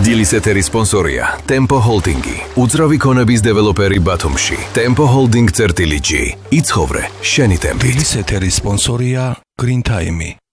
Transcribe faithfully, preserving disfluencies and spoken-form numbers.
დილის ეთერის სპონსორია Tempo Holding-ი, უძრავი ქონების დეველოპერი ბათუმში. Tempo Holding წერტილი G. იცხოვრე შენი ტემპით. დილის ეთერის სპონსორია Green Time-ი.